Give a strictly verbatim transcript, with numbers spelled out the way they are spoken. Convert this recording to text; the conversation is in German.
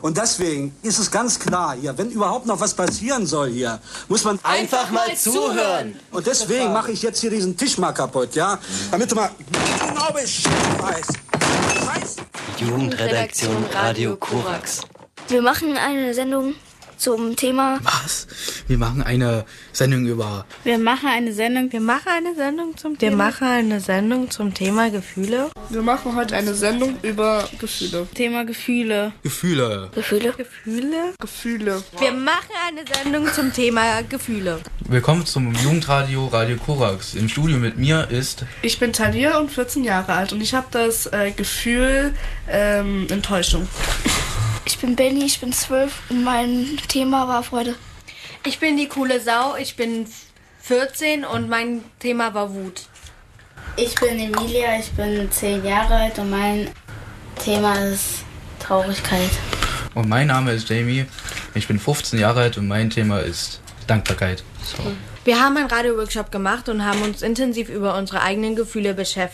Und deswegen ist es ganz klar hier, wenn überhaupt noch was passieren soll hier, muss man einfach mal zuhören. Und deswegen mache ich jetzt hier diesen Tisch mal kaputt, ja? Damit du mal genau Bescheid weißt. Scheiße. Jugendredaktion Radio Korax. Wir machen eine Sendung zum Thema... Was? Wir machen eine Sendung über... Wir machen eine Sendung... Wir machen eine Sendung zum Wir Thema... machen eine Sendung zum Thema Gefühle. Wir machen heute eine Sendung über Gefühle. Thema Gefühle. Gefühle. Gefühle? Gefühle? Gefühle. Wir machen eine Sendung zum Thema Gefühle. Willkommen zum Jugendradio Radio Korax. Im Studio mit mir ist... Ich bin Talia und vierzehn Jahre alt und ich habe das äh, Gefühl ähm, Enttäuschung. Ich bin Benny, ich bin zwölf und mein Thema war Freude. Ich bin die coole Sau, ich bin vierzehn und mein Thema war Wut. Ich bin Emilia, ich bin zehn Jahre alt und mein Thema ist Traurigkeit. Und mein Name ist Jamie. Ich bin fünfzehn Jahre alt und mein Thema ist Dankbarkeit. So. Wir haben einen Radio-Workshop gemacht und haben uns intensiv über unsere eigenen Gefühle beschäftigt.